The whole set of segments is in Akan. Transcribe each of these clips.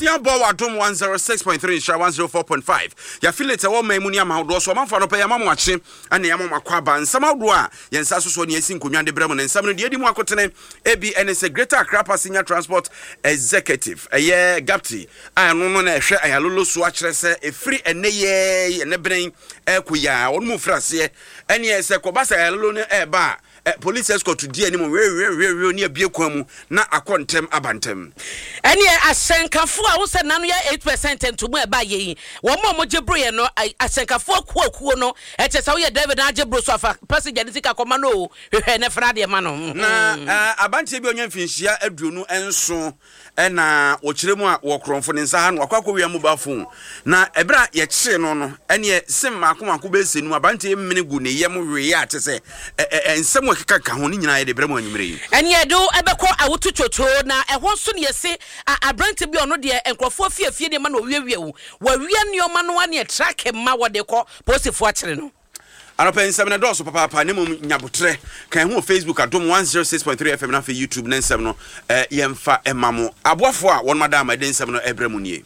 Netia Bo Adom 106.3 Sha 104.5. Ya feel a woman muni amaudo so man for no pay amawachi and the amakwaba and some outdoor yensaso so near Sinkunya de Bremen and some of the Edimwakotene ABN Greater Accra Senior Transport Executive. A year Gapti. I am no na share ayalolo swatchrese a free and ye and brain ekuya on mufrase and yes kobasa ayalolo eba police escort to die anymore we near biekwamu na akontem abantem ene asenkafo a wo se nanu ya 8% ntomu eba ye wo mo jebro ye no asenkafo akuakuo no eche sa wo ye David na jebro so afa passenger ni sika koma no hwehwe ne fra de ma no na abante bi onye mfinhia aduonu enso na wo kiremu a wo kronfo ne nsa ha no akwa wi amuba phone na ebra ye kire no ene sim makomako be senu abante mmene gu ne yem we ya tese ensem keka ka ho ni nyina ye de brem anyumre yi ene do ebekọ awotu chocho na ehwo so ne yesi abrante bi ono de enkrofo fiafie de ma na owiawie wo wawie nioma no ane track ma wode ko posifo akire no Anopen 7 doors papa ne mum nyabotre kan ho Facebook adom 106.3 FM na fa YouTube na 7 no yemfa emamo aboafo a won madam den 7 no ebremu nie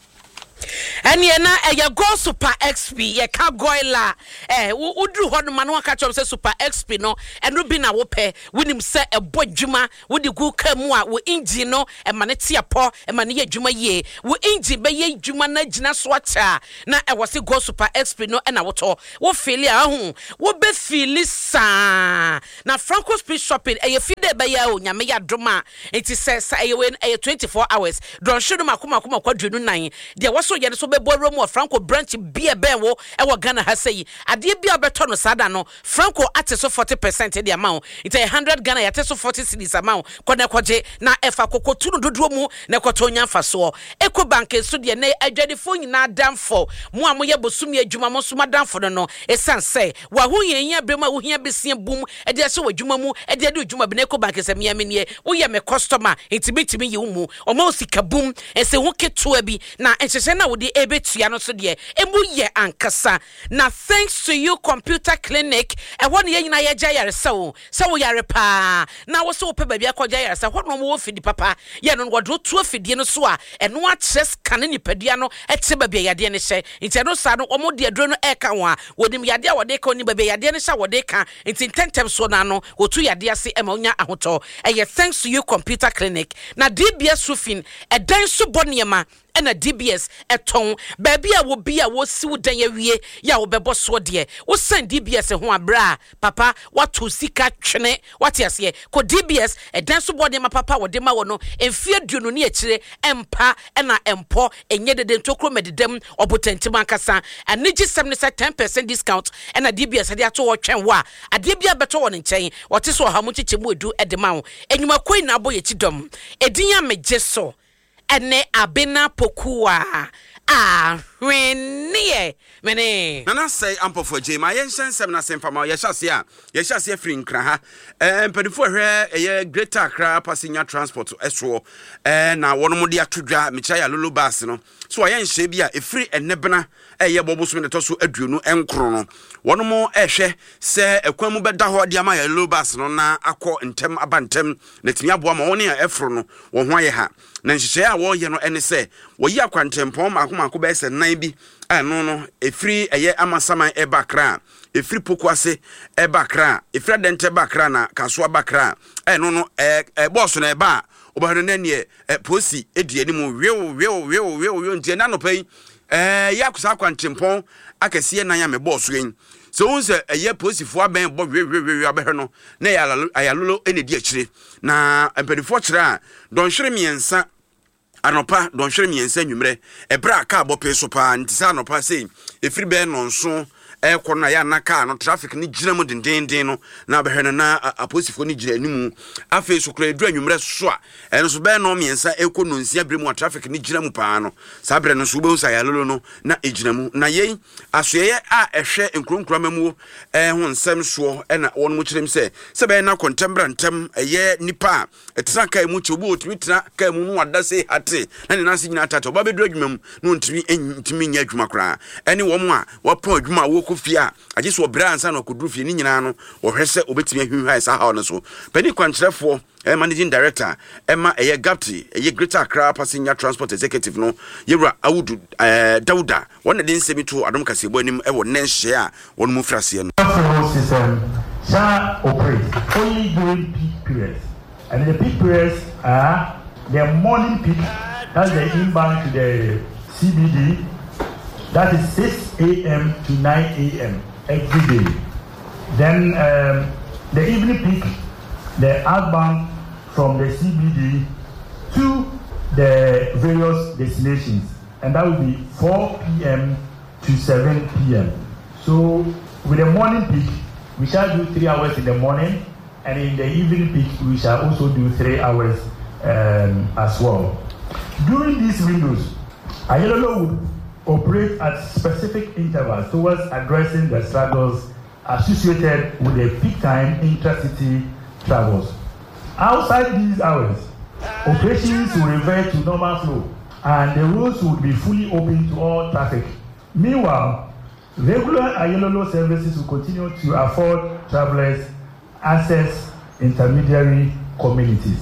ene na ya go super XP ye ka goila udru ho no ma no aka chom se super XP no eno bi na wo pe wonim se ebodwuma wodi gu kamu a wo engine no e ma ne tiapo e ma ne ye dwuma ye wo engine be ye dwuma na gina so acha na e wo se go super XP no e na wo to wo feel a ho wo be feel sa na Franco Speed Shopping e ye fide be ya o nyame ya doma enti se e we 24 hours don shodo makoma kwadwenu nan de wo so ye so be borom of Franco branch bia ben wo e wo Ghana ha sei ade bia beto no sada no Franco ate so 40% the amount it's 100 Ghana ya so 40 cedis amount kona kwaje na efa kokotu no dodo mu na kotonya mfaso Eco Bank so de na adwadefo nyina damfo mo amoye bosumi adwuma mo so madamfo no esanse wa hu yenya brema wo hia besia bum e de so wadwuma mu e de adwuma be na Eco Bank se me amenie wo ye me customer intibitimi ye mu o ma osika bum ese hu keto bi na enhyehyɛ na wodi ebetua no so de emu ye ankasa na thanks to you computer clinic e won ye nyina ye gya yare so yare pa na wo so pe ba bia kɔgya yare sa hono mo wo fidi papa ye no wodo tu afidie no so a eno akyerɛ scan ni padua no ɛte ba bia yade ne hyɛ nti no sa no omo de aduro no ɛka ho a wodim yade a wode ka oni ba bia yade ne hyɛ wode ka nti tentem so na no wotu yade ase e ma onya ahotɔ ɛyɛ thanks to you computer clinic na DBS Sufin ɛdan so boniema ena DBS eton baby a wo bia wo siw dan yawie ya wo bebo so de wo san DBS ho abra papa wato sika twene wate ase ko DBS edan so bode ma papa wo de ma wo no emfie duonu ne akire empa ena empo enye de ntokro mededem obotantim ankasa anigi 10% discount ena DBS de ato wo twen wo a ade bia beto wo nchen wote so ha mu chichemu edu edema wo enyuma koi na abo ye chidom edin ya meje so ene abena pokua hwenie mene na say ampo for jema yenhyensem na semfama yɛhyase free nkra ha mpadifo hwɛ ɛyɛ Greater Accra Passenger Transport ɛso na wɔn mo de atodwa mecha ya lolo bus no so yenhyɛ bi a efiri enebena ɛyɛ boboso ne to so aduonu enkro no wɔn mo ɛhwɛ sɛ ekwan mu bɛda hɔ de ama ya lolo bus no na akɔ ntem abantem na timi aboa ma wɔn a ɛfro no wɔn ho ayɛ ha na nhyehyɛ a wɔyɛ no ɛne sɛ wɔyi akwantempɔn makomako bɛsɛ nan bi no efiri ɛyɛ amasaman ɛba kra efiri pokuase ɛba kra efiri dente ba kra na kaso ba kra no boss na ɛba obahano na ne posi eduani mu wewo ntie na no pai ya kusa akwantempɔn akɛse na ya me boss yen so unse ɛyɛ posifo aben bo we abɛhɛ no na ayalolo ene di akire na empadifo kyerɛ a donhwere miensa anopa donhwere miensa nwumre ebra ka abɔpe so pa ntisa anopa sei efiri bɛ nonso kono ya na car no traffic ni gyina mu dendenden no na behwe no na aposifo ni gyina animu afi so kra edu anwumre so a eno so be no miensa ekono nsia bremu a traffic ni gyina mu paa no sabre no so be usa ya lolo no na egyina mu na yei asoye a ehwe nkronkro mamu ho nsem so na won mu kyerem se be na contemporary ntem eye nipa etra kai mu chi obo otimi tra kai mu no wada se ate na ne nase nyina tata oba be du adwuma mu no ntimi nya adwuma kra ene wo mu a wo pa adwuma wo kofia agye so obra ansa na koduru fie ni nyina no wo hwese obetimi ahwihwa sa ha no so pani kwankyerefo managing director Emma Gapti Greater Accra Passenger Transport Executive no Yewra Awudu Dauda one de nsemi to adom kasebo anim e wo nenhye a won mu frase no system shall operate only during peak periods, and the peak periods are the morning peak, that's the inbound to the CBD, that is 6 a.m. to 9 a.m. every day. Then the evening peak, the outbound from the CBD to the various destinations, and that will be 4 p.m. to 7 p.m. So with the morning peak, we shall do 3 hours in the morning, and in the evening peak, we shall also do 3 hours as well. During these windows, Ayelolo would operate at specific intervals towards addressing the struggles associated with the peak time intercity travels. Outside these hours, operations will revert to normal flow, and the roads would be fully open to all traffic. Meanwhile, regular Ayelolo services will continue to afford travelers access intermediary communities.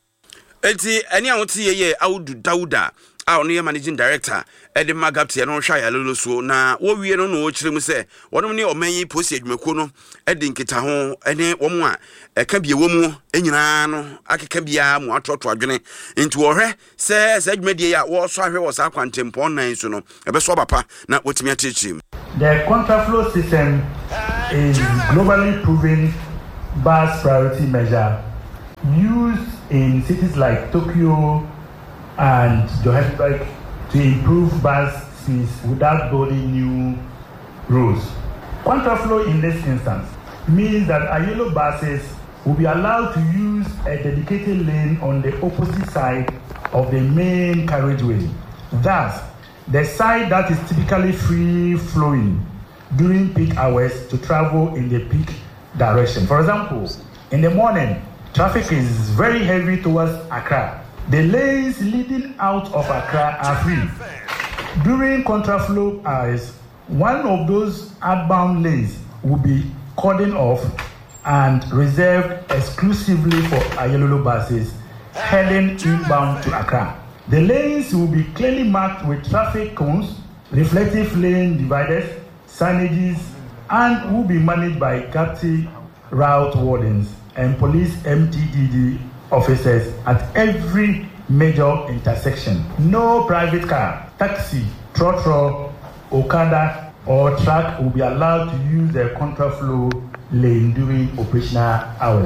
Eti eni awoti ye Awudu Dauda a no managing director Edi Magapti no hwa Ayelolo so na wo wie no no kyerem se wonom ne omanyi posi adwumako no edi nkita ho ene wo mu a eka bie wo mu enyina no akeka bia mu atoto adwene nti wo hwe se adwumadie ya wo so ahwe wo sa kwantempo nan so no ebe so bapa na wotimi achichim. The contraflow system is globally proven bus priority measure used in cities like Tokyo and Johannesburg to improve bus speeds without building new roads. Contraflow in this instance means that Ayelolo buses will be allowed to use a dedicated lane on the opposite side of the main carriageway. Thus, the side that is typically free-flowing during peak hours to travel in the peak direction. For example, in the morning, traffic is very heavy towards Accra. The lanes leading out of Accra are free. During contraflow hours, one of those outbound lanes will be cordoned off and reserved exclusively for Ayelolo buses heading inbound to Accra. The lanes will be clearly marked with traffic cones, reflective lane dividers, signages, and will be managed by Gapti route wardens and police MTDD officers at every major intersection. No private car, taxi, trotro, Okada, or truck will be allowed to use the contraflow lane during operational hours.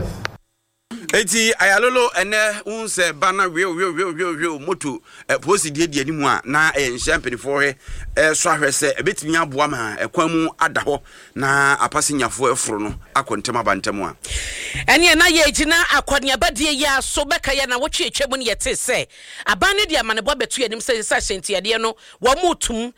Eti Ayelolo ene unse bana real moto posi die animu a na enhye mpedifo he so ahwese ebetimi aboa ma ekwamu ada ho na apasinyafo eforo no akontem abantem a ene na ye gina akwadnia badie ya so beka ya na wochi etwemu ne yete se abane dia manebo betu anim se sentiade no wo mutum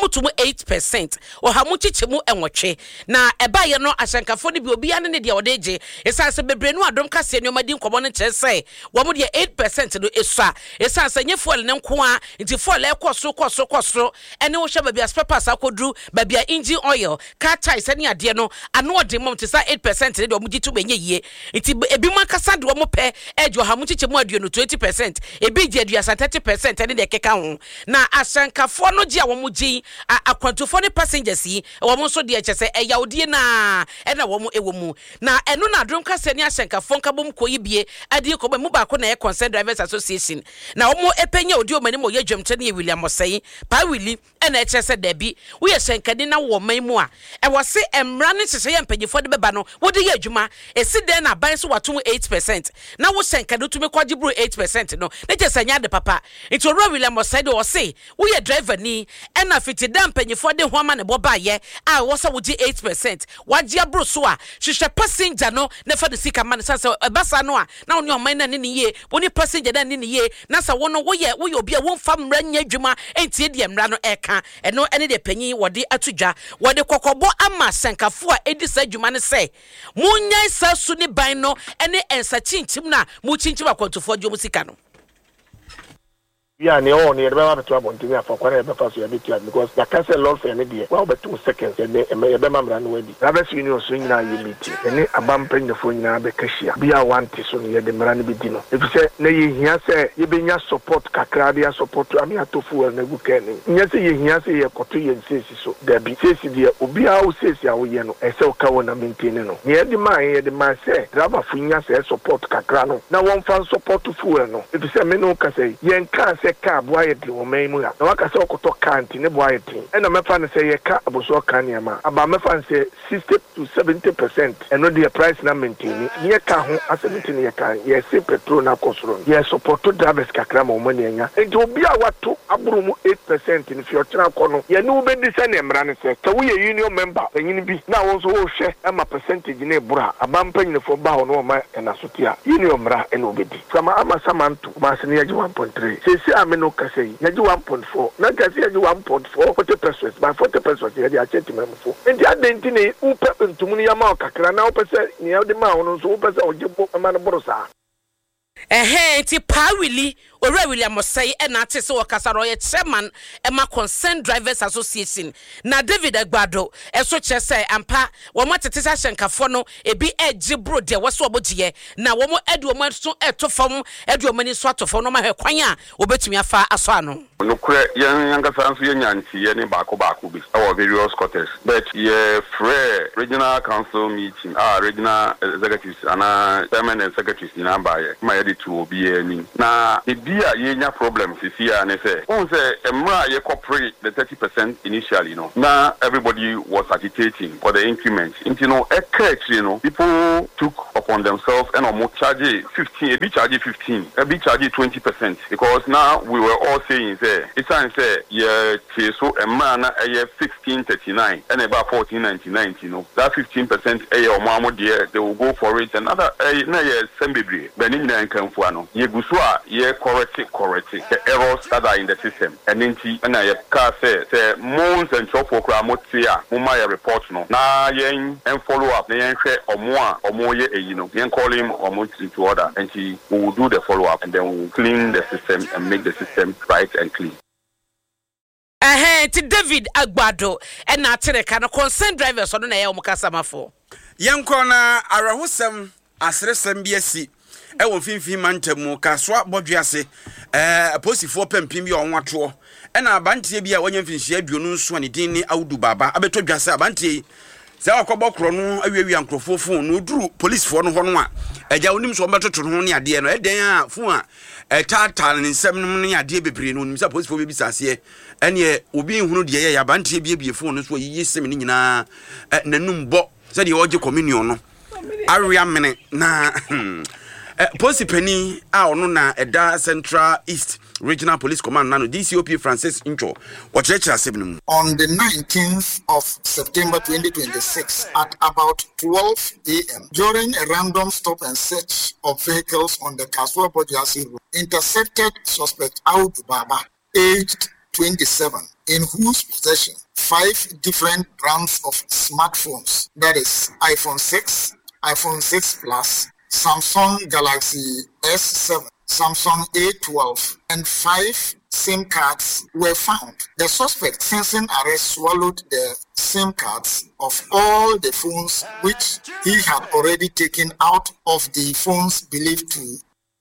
8% o ha mu chichemu enwotwe na eba ye no ashankafo ne bi obi ane ne dia odeje esase bebrenu adom kase ne omadi nkomo ne kyerese wo mu dia 8% no esua esase nye fuel ne nko a nti fuel ekoso ene wo hwe babia peppers akodru babia engine oil car tires ene ade no ano ode mom te sa 8% ne de omugi tu benye yie nti ebi mu akasa de wo mo pe ejo ha mu chichemu aduonu 20% ebi gi aduasa 30% ene de keka ho na asankafo no gi a wo mu gi akwantufo ne passengers yi wo mo so de kyese eyawdie na ena wo mo ewo mu na eno na adrom kase ne asankafo nkabom koyi bie adi ko mu ba ko na concerned drivers association na wo mo epenya odi o mani mo ye dwemte ne William Osei pa Willy ena kyese da bi wo ye sankani na wo man mu a e wo se emra ne kyese ye mpanyifo de beba no wo de ye adwuma esi den na ban so watum 8% na wo sankani tumi kwaji bro 8% no ne kyese nya de papa nti ro William Osei de wo se wo ye driver ni ena fiti da mpanyifo de ho ama ne boba ye a wo se wo gi 8% waji abro so a hwehwe passenger no ne fa de sika man sa basa no a na woni oman na ne ye woni passenger na ne ye na sa wo no wo ye obi a wo mfa mra nya adwuma entie de mra no eka eno ene de panyi wode atudwa wode kokobo ama sankafo a edi sa adwuma ne se munya sa su ne ban no ene ensa chinchim na mu chinchim akontofo adwo musika no. Yeah, ne on ne be to abonti for kwara be fa so ya betia because the cancel law for ne dey well be 2 seconds and be mamra no wadi Drivers Union so nyina ye meeting ene abampan ne fo nyina be kashia bia want so ne de mra ne be di no if say na ye hia say ye benya support kakra bia support ami atofu na gu kan nya say ye hia say ye koto ye nsesi so da bi sesi dia obi a o sesi a wo ye no e say o ka wo na maintain no ye de man say driver fu nya say support kakra no na won fan support fu no if say me no ka say ye nka say ka bo aye de wo man mu na waka say okoto kanti ne bo aye tin e na me fa ne say ye ka aboso kan ya ma aba me fa say 60 to 70% and no the price na maintain ye ka ho asemiti ye ka ye say petrol na kosoro ye support drivers kakra ma money nya enti obi a wato aburu mu 8% in future kono ye no be di se ne mra ne se ka wo ye union member enyin bi na wo so wo hwe ama percentage ne bura abampanyin fo ba ho no ma na sotia union mra e no be di sama ama samanto ma se ne ye 1.3 se se ameno ka se ye 1.4 na ka se ye 1.4 40% by 40% ye di acheti memfo enti adenti ne upe ntumu ne yama kakra na wo pese ne ye de ma ho no so wo pese ojibo ma no borosa ti pa Willie Ore William Osei na ate se wakasaro ye chairman Emma Concerned Drivers Association na David Agbado eso chese ampa wo matete hyenkafo no ebi ejibro de woso obogie na wo mo edu mo so etofam edu mo ni so atofam no ma hwekwan a obetumi afa aso ano no kure yanga sanso ye nyanti ye ne baako bi our various quarters but ye free regional council meeting regional executives and chairman and secretaries in ambaye ma ye to obi ani na dia yenya problem sisia ne say on say emra ye corporate the 30% initially now everybody was agitating for the increment people took upon themselves and almost charge 15 a bit charge 15 a bit charge 20% because now we were all saying say it's say yeah so emra na 1639 and about 1499 that 15% they will go for it another na sembebre benin na nkanfo ano ye gusua ye correct the errors that are in the system and then na ye ka say months and so for kramotia muma ye report no na yen and follow up na yen hwe omo ye yen call him omo into order and we will do the follow up and then we will clean the system and make the system right and clean. Ti David Agbado and Atereka no concerned drivers on na ye omukasamafo yenko na arahosem asresem biasi e won finfin mantamu kaswa bodwiase posifo pempim bi onwato e na abantie bi a wanya finhia aduonu nso ne din ni Audu Baba abetodwase abantie se akobokro no awiawi ankrofofo no duru police fo no ho no a agya onim so mbetoto no ne ade no eden a fu a tata ne nsem no ne ade bebre no onim se police fo bi bisase ene obi nhunu de ye abantie bi fo no so yiyi sem ne nyina nanum bo se de oje communion no awia mene na Posipeni ono na Eda Central East Regional Police Command nano DCOP Francis Incho wachecha sebnum. On the 19th of September 2026 at about 12 a.m. during a random stop and search of vehicles on the Kaswa Bojasi road, intercepted suspect Audu Baba, aged 27, in whose possession 5 different brands of smartphones, that is iPhone 6, iPhone 6 Plus, Samsung Galaxy S7, Samsung A12, and 5 SIM cards were found. The suspect, sensing arrest, swallowed the SIM cards of all the phones which he had already taken out of the phones believed to.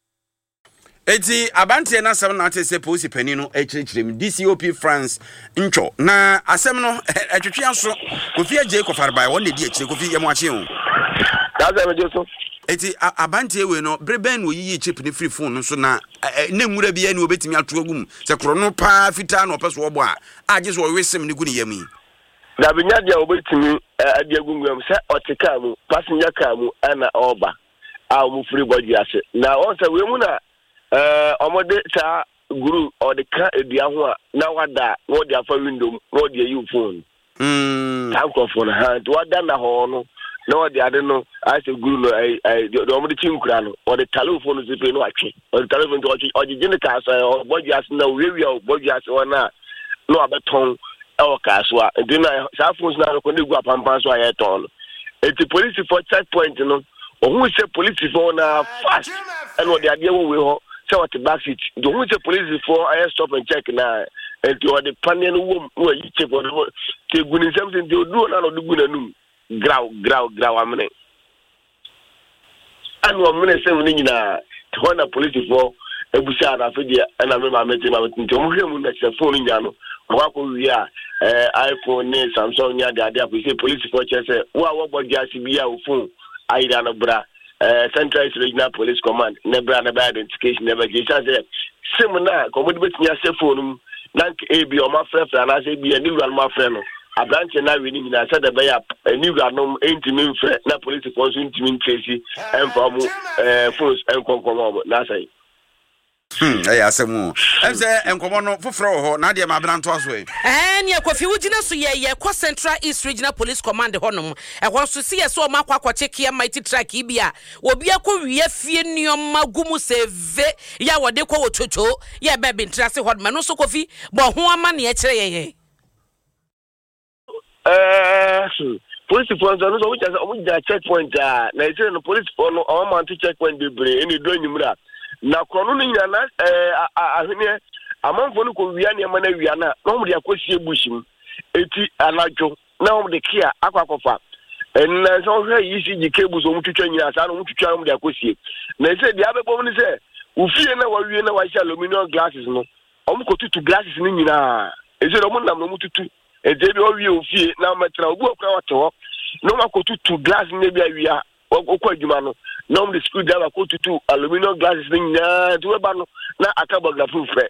Eti abantie na asem na ate se police panino ekirikirem DCOP France Ncho na asem no etwetwe aso Kofi Aje Kofarbai won de ekire Kofi yemache ho. That's me Joseph. Eti abantie we no breben no yiyi chip ni free phone so na na nwura bia ni obetimi ato agum se kro no pa fita na opeso obo a age so wesem ni gu ni yami da binya dia obetimi ade agum se otika mu passenger car mu ana oba a mu free body ase na on se we mu na omode ta guru or the car edua ho a na wada wo dia fa window wo dia you phone tank of phone hand wada na ho no no the other no I say guru no I the omode chinkura no or the telephone zipe no atwe or the telephone to or the general so body as na we body as na no abeton e o kaswa e na sa phones na ko ne gu apampan so ayeton e ti police for checkpoint no ohun se police for na fast and what the ade wo we ho what the back seat. The who the police for I stop and check now. And to the panel who you check what the good in something they do not do good and grow a minute. And 1 minute 7 in a police for a bushard after and I remember meeting my phone in Yano. We are iPhone, Samsung, Yaga, we say police for chess. What about Jasibia phone? I ran a bra. Central Regional Police Command, never identification, never get similar. Commodity with your cell phone, Nank AB or my friend, and I say be a new one, my friend. A branch and I reading in a set of a new garden, intimate friend, not police force, intimate Tracy, and from force and Concom, Nasa. Asemu. Emse enkomo for fro na de mabran to aswe. Ya Kofi wugina so ye kwa Central East Regional Police Command honom. E won so se so makwa kwachekia mighty track bia. Obi akọ wie fie nioma gumu seve ya wode kwa wototo ya bebe ntrase hodma no so Kofi bo ho ama ne e kire ye. Police force no so we just checkpoint na ise no police for no o man to checkpoint bebre eni do nyimra. Na krono ni nyana ahene amanfo no ko wia ne mana wia na no de akosie bushim eti anajo na o de kia akwakofa en so hwe yisi jikebu so mututwa nyina sa no mututwa no de akosie na se de abebom ni se ufie na wawie na wa aluminium glasses no o mko tutu glasses ni nyina eze do nam no mututu eje bi o wie ufie na metra obu okwa wato no makotutu glass ne bi awia okwa adwuma no no the screw driver go to aluminium glasses na to eba no na akabogla proof fe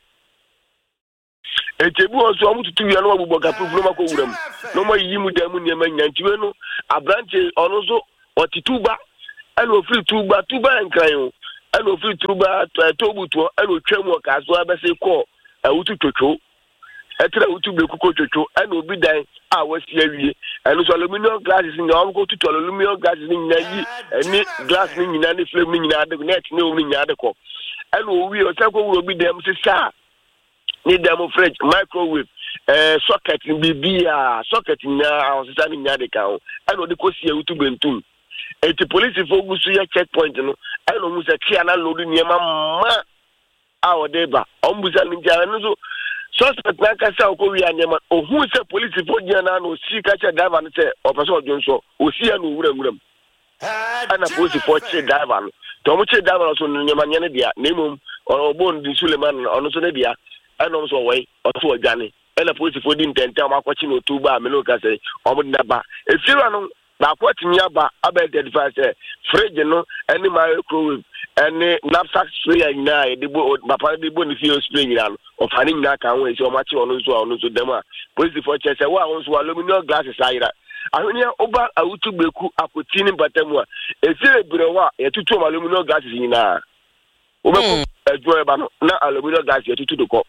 etebu oso amu tutu ya no abogla proof no mako wuram no ma yimu da mu ne manyantiwe no abranche ono so otituba eno free tuba enkran eno free tuba tobuto eno twemu ka so abese ko awutu twotwo etra awutu bekuko twotwo eno obi dan a wasi awie eno so aluminium glasses ni am go tutu aluminium glasses ni nyayi eni glass ni nyina ni flame ni nyina de net ni o ni nyina de ko eno owi o sako wo obi dem se sa ni dem fridge microwave socket bibia socket nya o se sa ni nyina de ka o eno de ko si awutu bentum eti police fogu su ya checkpoint no eno mu se kia na load ni ma a o de ba o mbuza ni ja no so suspect na kasa ko wi anyama ohun se police fo gina na no si ka che driver no se o person odwonso o si ya no wuram ana police fo che driver no to mo che driver so no nyama nyane dia na emom o bon di Suleiman ono so ne dia ana so wai o so odwane ana police fo di ntenta ma kwachi no tuba me no ka se o mo na ba e fira no ba kwati nya ba aba identify say fridge no any microwave any knapsack spray na e de bo papa de bo ni fio spray nya no o fani nya ka won e so ma che ono so dem a police for che say wa won so aluminium glasses ayira ahoni oba awutu beku akoti ni batam a e se ebrewa e tutu aluminium glasses nyina obeku ejo ba no na aluminium glasses e tutu de ko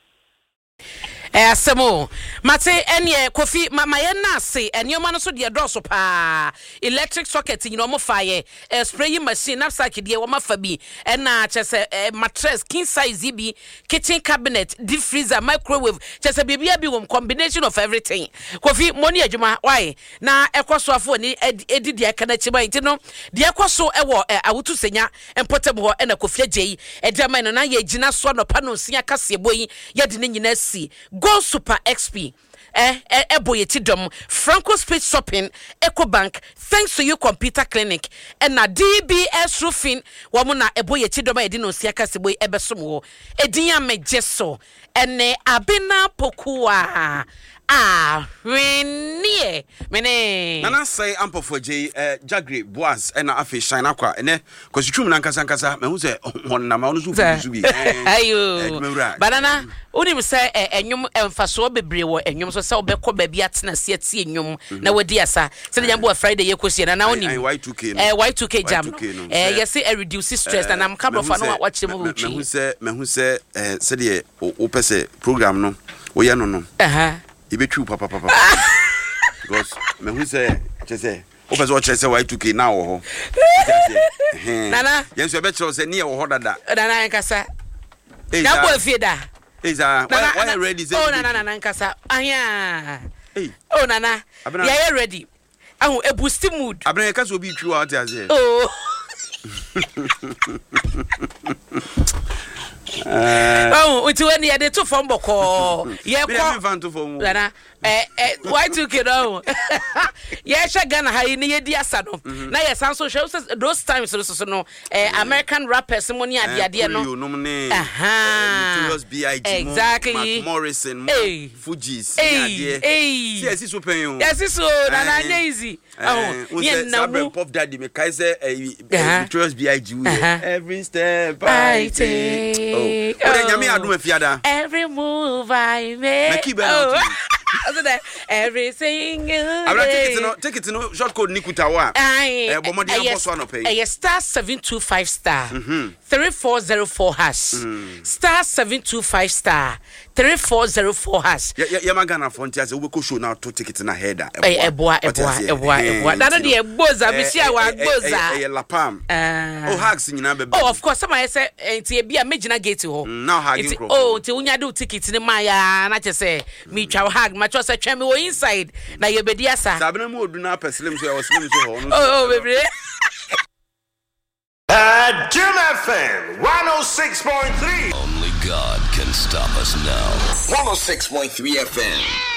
Asemo mate enye Kofi maye na se enyoma no so de doso pa electric socket nyino mo faye spraying machine knapsack de wo mafa bi na chese mattress king size bi kitchen cabinet deep freezer microwave chese bibia bi wo combination of everything Kofi money adwuma why na ekoso afo ni edi de aka na chiba intino de ekoso ewo awutu senya empotable ho na Kofi agei edema no na ye gina so no pa no sia kase boyi ye de nyina si Go Super XP Eboyeti Dom Franco Speech Shopping EcoBank thanks to you computer clinic and na DBS Roofing wamuna Eboyeti Dom edino siaka seboy ebesomo edinya mejeso ene abina pokua Renie mene Nana say ampofo J Jagre Boaz na afi shine akwa ene kositwum na nkasa me hu se honna ma onu so fuzu bi ayo banana unim say enwum emfaso bebre wo enwum so say obekọ ba bi atena se atie enwum na wadi asa se de jambo Friday ye kosie na unim Y2K Y2K jam yes e reduce stress na am kabro fa no wa chire mo wuchi me hu se se de o pese program no o ye no Ibetu papa because me who say chese o pese o chese Y2K na wo ho nana yenso be chese se ne wo ho dada nana nkasa na bo fieda Eza why ready say oh nana nkasa aya oh nana ya ready ahu e boost mood abena ka so bi twu out as oh Oh, it's when you did to form boko. Yeah, Lana. Why took it on? Yes, I gonna hide in the Diasano. Now, yes, I'm so sure those times, so no American rappers, someone at the no. Exactly. Mark Morrison, Fugees. Yes, it's open you. Yes, it's so easy. Oh, yeah, Pop Daddy, me Kaiser, Victorious B.I.G. Every step I take. Every move I make. Everything take it to no short code Nikutawa. Star 725 star 3404 hash. Star 725 star 3404 hash. Yamagana Frontiers we go show now to take it in a header. Eboa. That the boza bisia wa boza. La Pam. Oh hags nyina be. Oh of course somebody say enti e bia magina gate ho. Now hagging. Oh ti unya do ticket ni maya na che say me twa hag ma twa say twa me wo inside na ye bedi asa. Sabena mu odu na peslim so e slim so ho. Oh baby. Jim FM 106.3. Only God can stop us now. 106.3 FM.